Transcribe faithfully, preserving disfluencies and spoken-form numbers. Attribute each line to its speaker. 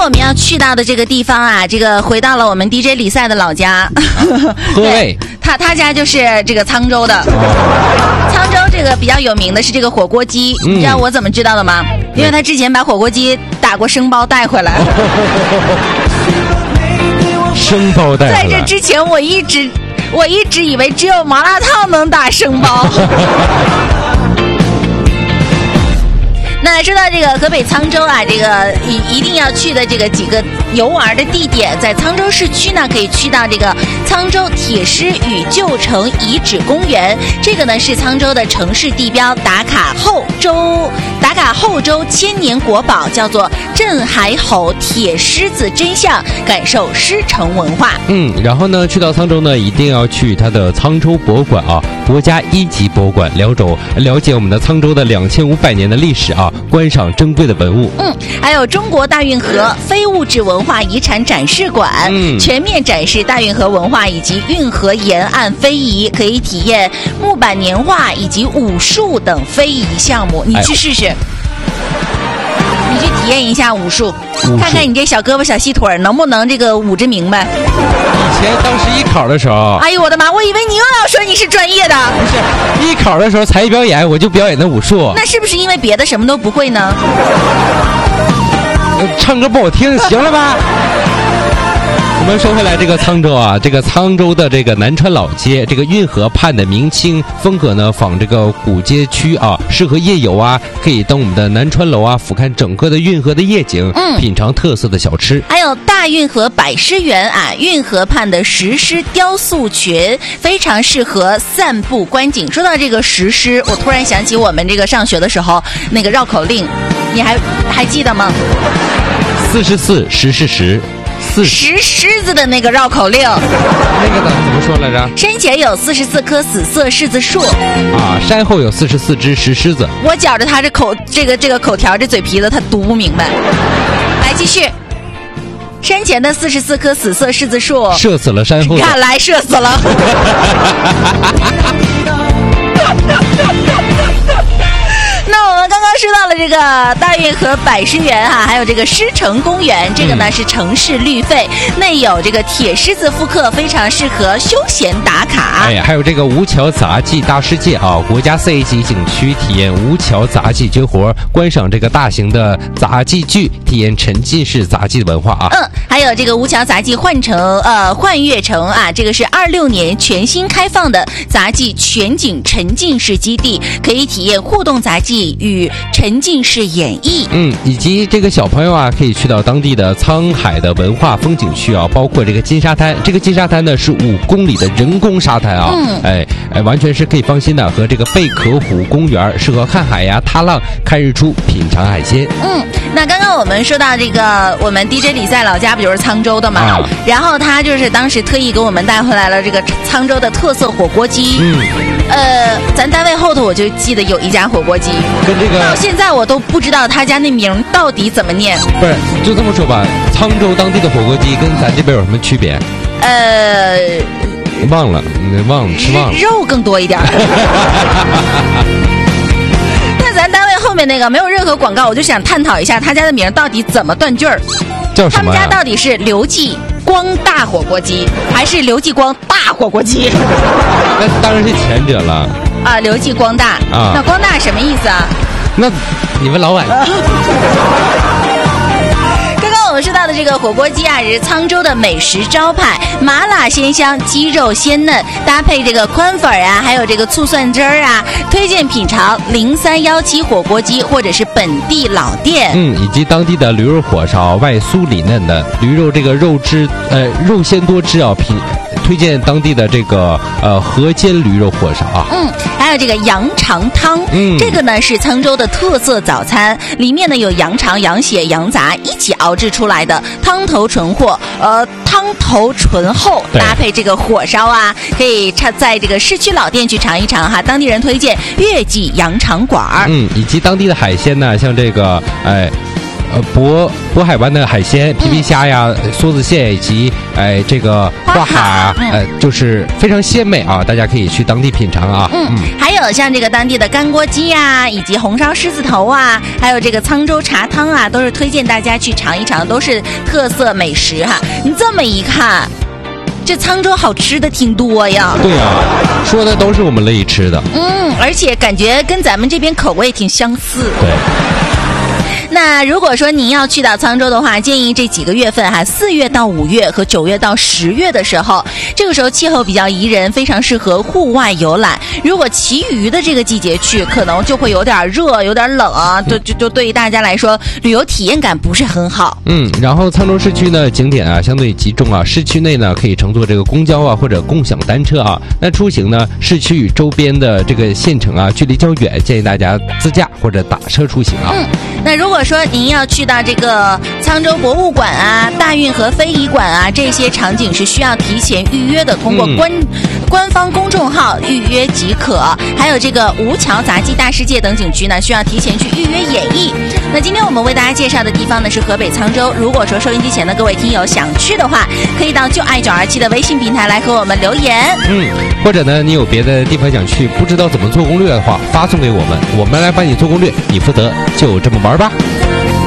Speaker 1: 我们要去到的这个地方啊，这个回到了我们 D J 李赛的老家，
Speaker 2: 河北，
Speaker 1: 他他家就是这个沧州的。沧州这个比较有名的是这个火锅鸡，嗯、你知道我怎么知道的吗？因为他之前把火锅鸡打过生包带回来。
Speaker 2: 生包带回来。
Speaker 1: 在这之前，我一直我一直以为只有麻辣烫能打生包。那说到这个河北沧州啊，这个一一定要去的这个几个游玩的地点，在沧州市区呢，可以去到这个沧州铁狮与旧城遗址公园。这个呢是沧州的城市地标，打卡后周打卡后周千年国宝，叫做镇海吼铁狮子真相，感受狮城文化。
Speaker 2: 嗯，然后呢，去到沧州呢，一定要去它的沧州博物馆啊，国家一级博物馆，了解了解我们的沧州的两千五百年的历史啊。观赏珍贵的文物，
Speaker 1: 嗯，还有中国大运河非物质文化遗产展示馆，嗯，全面展示大运河文化以及运河沿岸非遗，可以体验木板年画以及武术等非遗项目。你去试试。哎你去体验一下武术，看看你这小胳膊小细腿能不能这个舞着明白。
Speaker 2: 以前当时艺考的时候，
Speaker 1: 哎呦我的妈！我以为你又要说你是专业的。
Speaker 2: 不是，艺考的时候才艺表演，我就表演的武术。
Speaker 1: 那是不是因为别的什么都不会呢？
Speaker 2: 唱歌不好听，行了吧？我们说回来，这个沧州啊，这个沧州的这个南川老街，这个运河畔的明清风格呢，仿这个古街区啊，适合夜游啊，可以登我们的南川楼啊，俯瞰整个的运河的夜景，嗯，品尝特色的小吃。
Speaker 1: 还有大运河百狮园啊，运河畔的石狮雕塑群非常适合散步观景。说到这个石狮，我突然想起我们这个上学的时候那个绕口令，你还还记得吗？
Speaker 2: 四十四，十是十。
Speaker 1: 石狮子的那个绕口令，那
Speaker 2: 个呢怎么说来着？
Speaker 1: 山前有四十四棵死色柿子树
Speaker 2: 啊，山后有四十四只石狮子。
Speaker 1: 我觉着他这口这个这个口条这嘴皮子他读不明白。来继续，山前的四十四棵死色柿子树
Speaker 2: 射死了山后，
Speaker 1: 看来射死了。那我们刚刚说到了这个大运河百狮园哈、啊，还有这个狮城公园，这个呢是城市绿肺，内有这个铁狮子复刻，非常适合休闲打卡。
Speaker 2: 哎，还有这个吴桥杂技大世界啊，国家四 A 级景区，体验吴桥杂技绝活，观赏这个大型的杂技剧，体验沉浸式杂技文化啊。
Speaker 1: 嗯，还有这个吴桥杂技幻城呃幻乐城啊，这个是二六年全新开放的杂技全景沉浸式基地，可以体验互动杂技与沉浸式演绎。
Speaker 2: 嗯，以及这个小朋友啊，可以去到当地的沧海的文化风景区啊，包括这个金沙滩。这个金沙滩呢是五公里的人工沙滩啊，嗯、哎哎，完全是可以放心的。和这个贝壳湖公园适合看海呀、踏浪、看日出、品尝海鲜。
Speaker 1: 嗯，那刚刚我们说到这个，我们 D J 李赛老家不就是沧州的嘛？啊、然后他就是当时特意给我们带回来了这个沧州的特色火锅鸡。嗯，呃，咱单位后头我就记得有一家火锅鸡。
Speaker 2: 跟这个
Speaker 1: 到现在我都不知道他家那名到底怎么念。
Speaker 2: 不是，就这么说吧，沧州当地的火锅鸡跟咱这边有什么区别？
Speaker 1: 呃，
Speaker 2: 忘了，忘了，吃忘了，
Speaker 1: 肉更多一点。那咱单位后面那个没有任何广告，我就想探讨一下他家的名到底怎么断句儿。
Speaker 2: 叫什么呀？他们
Speaker 1: 家到底是刘继光大火锅鸡，还是刘继光大火锅鸡？
Speaker 2: 那当然是前者了。
Speaker 1: 啊，刘继光大啊，那光大什么意思啊？
Speaker 2: 那你们老板。
Speaker 1: 刚刚我们说到的这个火锅鸡啊，是沧州的美食招牌，麻辣鲜香，鸡肉鲜嫩，搭配这个宽粉啊，还有这个醋蒜汁儿啊，推荐品尝零三幺七火锅鸡或者是本地老店。
Speaker 2: 嗯，以及当地的驴肉火烧，外酥里嫩的驴肉，这个肉汁呃肉鲜多汁啊，品。推荐当地的这个呃河间驴肉火烧啊，
Speaker 1: 嗯，还有这个羊肠汤，嗯，这个呢是沧州的特色早餐，里面呢有羊肠、羊血、羊杂一起熬制出来的，汤头醇厚，呃，汤头醇厚，搭配这个火烧啊，可以插在这个市区老店去尝一尝哈。当地人推荐月季羊肠馆，
Speaker 2: 嗯，以及当地的海鲜呢，像这个哎。 呃渤渤海湾的海鲜，皮皮虾呀、嗯、梭子蟹以及哎这个花海啊，嗯、呃就是非常鲜美啊，大家可以去当地品尝啊。
Speaker 1: 嗯，嗯还有像这个当地的干锅鸡啊，以及红烧狮子头啊，还有这个沧州茶汤啊，都是推荐大家去尝一尝，都是特色美食哈。你这么一看，这沧州好吃的挺多呀。
Speaker 2: 对啊，说的都是我们乐意吃的。
Speaker 1: 嗯，而且感觉跟咱们这边口味挺相似。
Speaker 2: 对。
Speaker 1: 那如果说您要去到沧州的话，建议这几个月份哈，四月到五月和九月到十月的时候，这个时候气候比较宜人，非常适合户外游览。如果其余的这个季节去，可能就会有点热，有点冷啊，就就就对于大家来说，旅游体验感不是很好。
Speaker 2: 嗯，然后沧州市区呢，景点啊相对集中啊，市区内呢可以乘坐这个公交啊或者共享单车啊。那出行呢，市区与周边的这个县城啊距离较远，建议大家自驾或者打车出行啊。
Speaker 1: 嗯，那如果说您要去到这个沧州博物馆啊、大运河非遗馆啊，这些场景是需要提前预约的，通过官、嗯、官方公众号预约即可。还有这个吴桥杂技大世界等景区呢，需要提前去预约演绎。那今天我们为大家介绍的地方呢是河北沧州。如果说收音机前的各位听友想去的话，可以到就爱九二七的微信平台来和我们留言。
Speaker 2: 嗯，或者呢，你有别的地方想去，不知道怎么做攻略的话，发送给我们，我们来帮你做攻略，你负责就这么玩吧。